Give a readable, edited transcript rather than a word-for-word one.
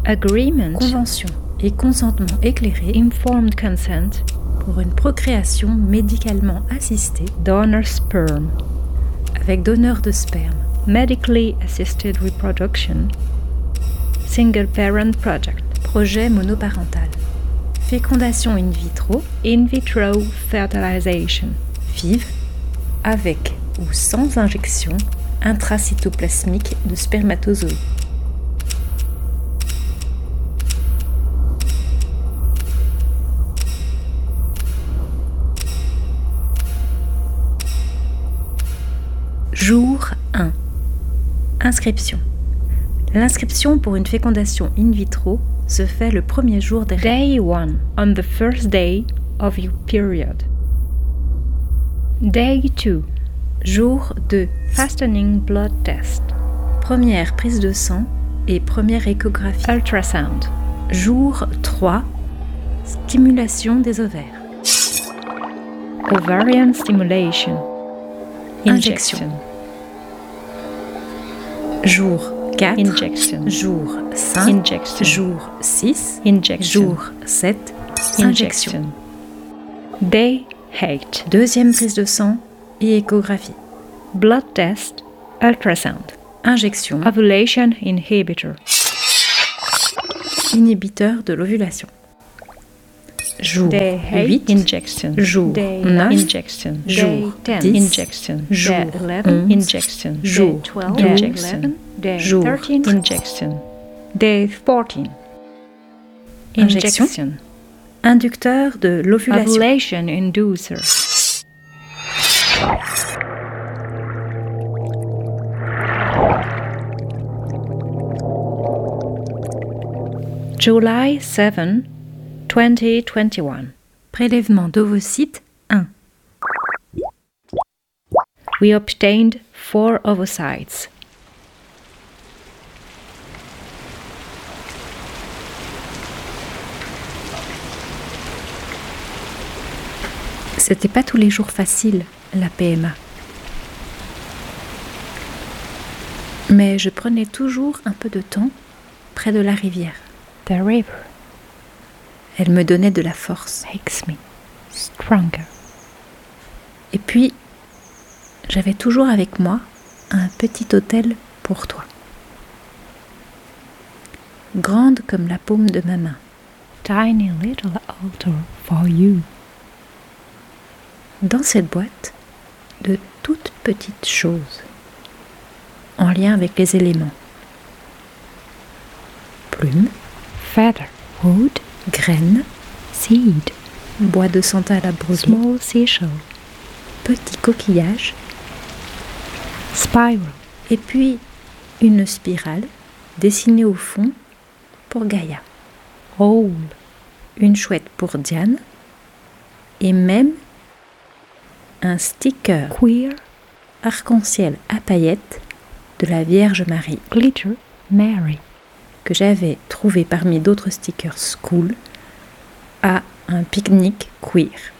agreement, convention et consentement éclairé, informed consent, pour une procréation médicalement assistée, donor sperm, avec donneur de sperme, medically assisted reproduction, single parent project, projet monoparental, fécondation in vitro, in vitro fertilization, FIV, avec ou sans injection intracytoplasmique de spermatozoïdes. Jour 1. Inscription. L'inscription pour une fécondation in vitro se fait le premier jour des Day 1, on the first day of your period. Day 2, jour 2. fastening blood test, Première prise de sang et première échographie. ultrasound. Jour 3. Stimulation des ovaires. Ovarian stimulation, Injection. Jour 4. injection, Jour 5. injection, Jour 6. injection, Jour 7. Injection. Day 8, Deuxième prise de sang et échographie. blood test, ultrasound, Injection. ovulation inhibitor, Inhibiteur de l'ovulation. Jour Day 8. 8, injection, Jour Day 9. injection, Jour Day 10. 10, injection, Jour Day 11. injection, Jour Day 12, 12. injection, Day Jour 13, injection, Day 14, Injection. injection, Inducteur de l'ovulation. ovulation inducer, July 7, 2021. Prélèvement d'ovocytes 1. We obtained 4 ovocytes. C'était pas tous les jours facile, la PMA. Mais je prenais toujours un peu de temps près de la rivière. The river Elle me donnait de la force. makes me stronger. Et puis, j'avais toujours avec moi un petit autel pour toi. Grande comme la paume de ma main. Tiny little altar for you. Dans cette boîte, de toutes petites choses en lien avec les éléments. Plumes, Feather, wood, graines, seed, bois de santal à brûler, small seashell, petits coquillages, spiral, et puis une spirale dessinée au fond pour Gaïa, hole, une chouette pour Diane, et même un sticker queer, arc-en-ciel à paillettes de la Vierge Marie glitter, Mary. que j'avais trouvé parmi d'autres stickers cool à un pique-nique queer.